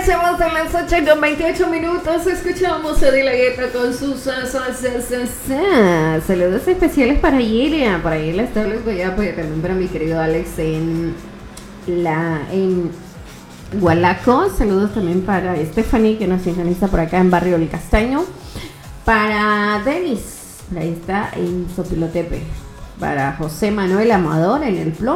regresamos a las 8:28. Escuchamos a De La Guetta con sus saludos especiales para Yelia. Para Yelia Estables Guayapo y también para mi querido Alex en Gualaco. Saludos también para Stephanie que nos sintoniza por acá en Barrio El Castaño. Para Denis, ahí está en Sopilotepe. Para José Manuel Amador en el Plomo.